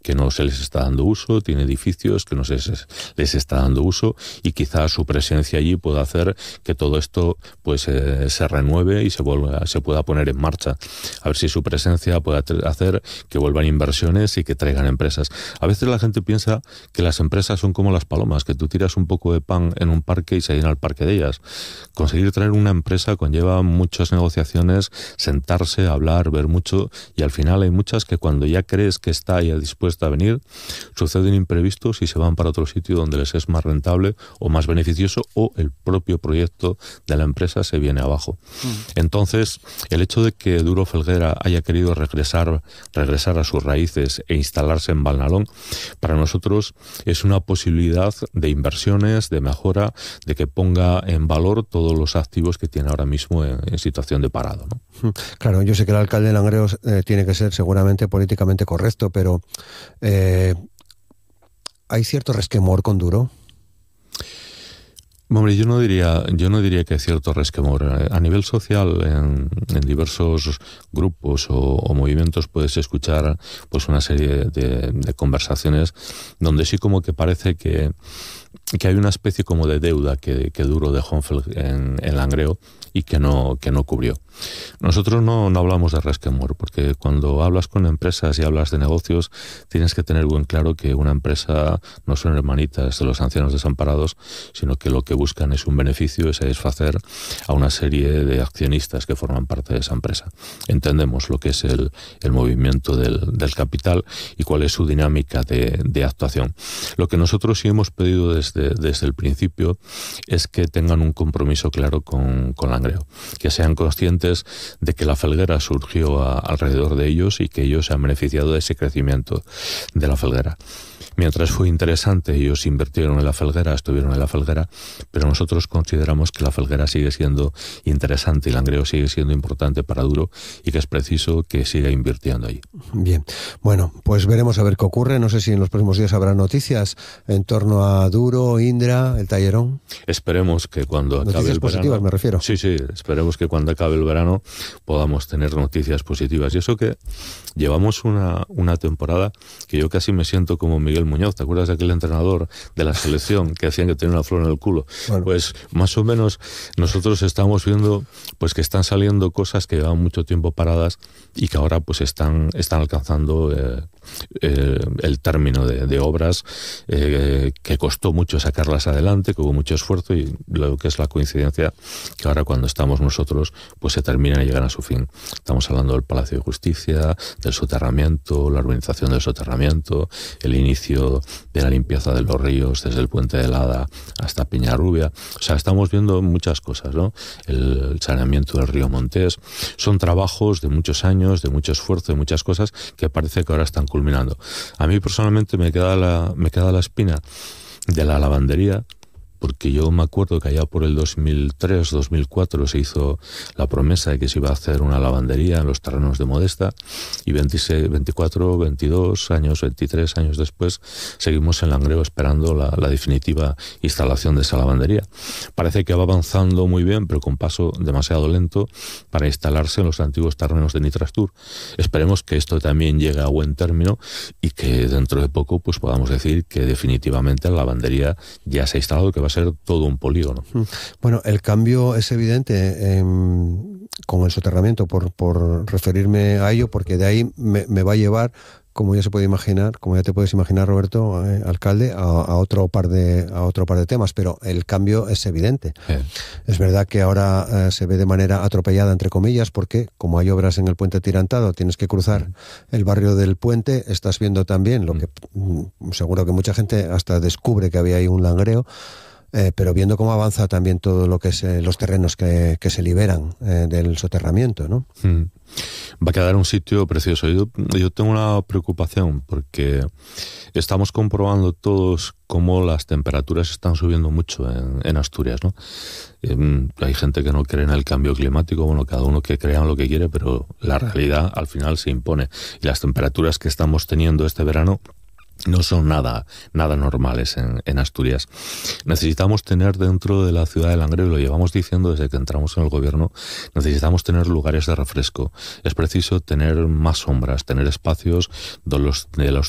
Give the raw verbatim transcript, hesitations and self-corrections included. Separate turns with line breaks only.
que no se les está dando uso, tiene edificios que no se les está dando uso, y quizás su presencia allí pueda hacer que todo esto pues eh, se renueve y se vuelva, se pueda poner en marcha. A ver si su presencia puede hacer que vuelvan inversiones y que traigan empresas. A veces la gente piensa que las empresas son como las palomas, que tú tiras un poco de pan en un parque y se llena el parque de ellas. Conseguir traer una empresa conlleva muchas negociaciones, sentarse, hablar, ver mucho, y al final hay muchas que cuando ya crees que está ya dispuesta a venir, suceden imprevistos y se van para otro sitio donde les es más rentable o más beneficioso, o el propio proyecto de la empresa se viene abajo. Mm. Entonces, el hecho de que Duro Felguera haya querido regresar, regresar a sus raíces e instalarse en Valnalón, para nosotros es una posibilidad de inversiones, de mejora, de que ponga en valor todos los activos que tiene ahora mismo en, en situación de parado, ¿no?
Claro, yo sé que el alcalde de Langreo eh, tiene que ser seguramente políticamente correcto, pero eh, ¿hay cierto resquemor con Duro?
Hombre, yo no diría, yo no diría que hay cierto resquemor. A nivel social, en, en diversos grupos o, o movimientos puedes escuchar pues una serie de, de conversaciones donde sí como que parece que, que hay una especie como de deuda que, que Duro dejó en, en Langreo y que no, que no cubrió. Nosotros no, no hablamos de resquemor, porque cuando hablas con empresas y hablas de negocios, tienes que tener bien claro que una empresa no son hermanitas de los ancianos desamparados, sino que lo que buscan es un beneficio, es satisfacer a una serie de accionistas que forman parte de esa empresa. Entendemos lo que es el, el movimiento del, del capital y cuál es su dinámica de, de actuación. Lo que nosotros sí hemos pedido desde, desde el principio es que tengan un compromiso claro con, con Langreo, que sean conscientes de que la Felguera surgió a, alrededor de ellos y que ellos se han beneficiado de ese crecimiento de la Felguera. Mientras fue interesante, ellos invirtieron en la Felguera, estuvieron en la Felguera, pero nosotros consideramos que la Felguera sigue siendo interesante y Langreo sigue siendo importante para Duro y que es preciso que siga invirtiendo ahí.
Bien, bueno, pues veremos a ver qué ocurre. No sé si en los próximos días habrá noticias en torno a Duro, Indra, el Tallerón.
Esperemos que cuando
noticias
acabe el
positivas,
verano,
me refiero.
Sí, sí, esperemos que cuando acabe el verano podamos tener noticias positivas. Y eso que llevamos una, una temporada que yo casi me siento como Miguel Muñoz. ¿Te acuerdas de aquel entrenador de la selección que hacían que tenía una flor en el culo? Bueno. Pues más o menos nosotros estamos viendo pues que están saliendo cosas que llevan mucho tiempo paradas y que ahora pues están, están alcanzando eh, eh, el término de, de obras eh, que costó mucho sacarlas adelante, que hubo mucho esfuerzo, y lo que es la coincidencia que ahora cuando estamos nosotros pues se terminan y llegan a su fin. Estamos hablando del Palacio de Justicia, del soterramiento, la urbanización del soterramiento, el inicio de la limpieza de los ríos desde el Puente de Lada hasta Peñarrubia. O sea, estamos viendo muchas cosas, ¿no? El, el saneamiento del río Montés. Son trabajos de muchos años, de mucho esfuerzo, de muchas cosas que parece que ahora están culminando. A mí personalmente me queda la, me queda la espina de la lavandería, porque yo me acuerdo que allá por el dos mil tres, dos mil cuatro se hizo la promesa de que se iba a hacer una lavandería en los terrenos de Modesta, y veintiséis, veinticuatro, veintidós años, veintitrés años después seguimos en Langreo esperando la, la definitiva instalación de esa lavandería. Parece que va avanzando muy bien, pero con paso demasiado lento para instalarse en los antiguos terrenos de Nitrastur. Esperemos que esto también llegue a buen término y que dentro de poco pues podamos decir que definitivamente la lavandería ya se ha instalado, que va a ser todo un polígono.
Bueno, el cambio es evidente eh, con el soterramiento, por, por referirme a ello, porque de ahí me, me va a llevar, como ya se puede imaginar, como ya te puedes imaginar, Roberto, eh, alcalde, a, a otro par de a otro par de temas, pero el cambio es evidente. Eh. Es verdad que ahora eh, se ve de manera atropellada, entre comillas, porque como hay obras en el puente atirantado, tienes que cruzar mm. el barrio del puente, estás viendo también lo que mm, seguro que mucha gente hasta descubre que había ahí un langreo. Eh, pero viendo cómo avanza también todo lo que es eh, los terrenos que, que se liberan eh, del soterramiento, ¿no?
Mm. Va a quedar un sitio precioso. Yo, yo tengo una preocupación porque estamos comprobando todos cómo las temperaturas están subiendo mucho en, en Asturias, ¿no? Eh, hay gente que no cree en el cambio climático, bueno, cada uno que crea en lo que quiere, pero la realidad al final se impone. Y las temperaturas que estamos teniendo este verano no son nada, nada normales en, en Asturias. Necesitamos tener dentro de la ciudad de Langreo, y lo llevamos diciendo desde que entramos en el gobierno, necesitamos tener lugares de refresco. Es preciso tener más sombras, tener espacios de los, de los